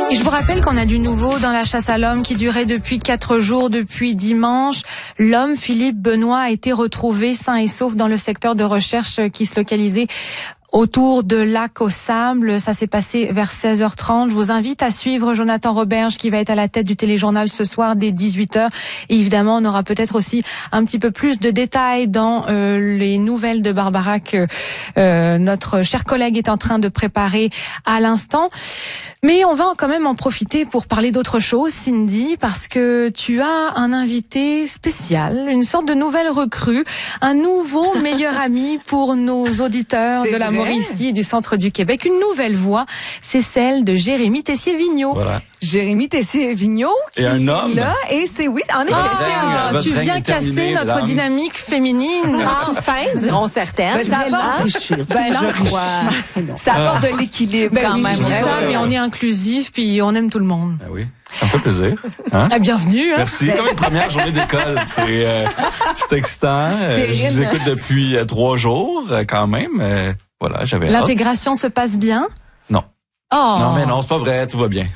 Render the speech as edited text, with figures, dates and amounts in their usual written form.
Et je vous rappelle qu'on a du nouveau dans la chasse à l'homme qui durait depuis 4 jours, depuis dimanche. L'homme Philippe Benoît a été retrouvé sain et sauf dans le secteur de recherche qui se localisait autour de Lac-aux-Sables. Ça s'est passé vers 16h30. Je vous invite à suivre Jonathan Roberge qui va être à la tête du téléjournal ce soir dès 18h. Et évidemment, on aura peut-être aussi un petit peu plus de détails dans les nouvelles de Barbara que notre cher collègue est en train de préparer à l'instant. Mais on va quand même en profiter pour parler d'autre chose, Cindy, parce que tu as un invité spécial, une sorte de nouvelle recrue, un nouveau meilleur ami pour nos auditeurs de la Mauricie et du centre du Québec. Une nouvelle voix, c'est celle de Jérémy Tessier-Vigneault. Voilà. Jérémy Tessier-Vigneault qui est un homme. Là, et c'est en effet. Tu viens casser notre dynamique féminine. Enfin, diront certaines. Ben, ça apporte de l'équilibre quand même. Je dis ça, mais on est inclusif puis on aime tout le monde. Ah oui, ça me fait plaisir. Hein? Bienvenue. Hein? Merci. Comme une première journée d'école, c'est excitant. Je vous écoute depuis 3 jours quand même. Voilà, j'avais hâte. L'intégration se passe bien? Non. Oh. Non, mais non, c'est pas vrai, tout va bien.